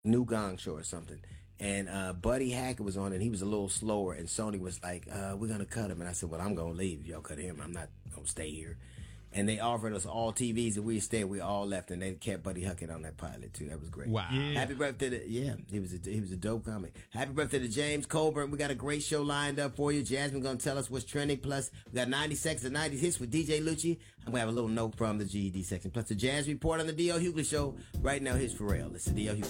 New Gong Show or something. And Buddy Hackett was on, and he was a little slower. And Sony was like, "We're gonna cut him." And I said, "Well, I'm gonna leave. If y'all cut him, I'm not gonna stay here." And they offered us all TVs, and we stayed. We all left, and they kept Buddy Hackett on that pilot too. That was great. Wow. Yeah. Happy birthday to he was a dope comic. Happy birthday to James Colburn. We got a great show lined up for you. Jasmine gonna tell us what's trending. Plus, we got 90 seconds of 90s hits with DJ Lucci. I'm gonna have a little note from the GED section. Plus, the Jazz Report on the D.L. Hughley Show. Right now, here's Pharrell. It's the D.L. Hughley